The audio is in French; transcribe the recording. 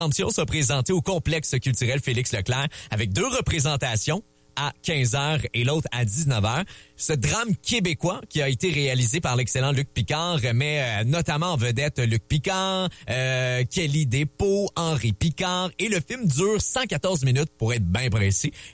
Redemption sera présenté au complexe culturel Félix Leclerc avec 2 représentations à 15h et l'autre à 19h. Ce drame québécois qui a été réalisé par l'excellent Luc Picard met notamment en vedette Luc Picard, Kelly Despots, Henri Picard et le film dure 114 minutes pour être bien précis.